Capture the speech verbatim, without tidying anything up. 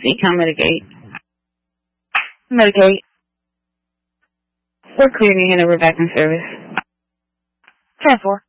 Econ mitigate. Mitigate. We're clearing and we're back in service. ten four.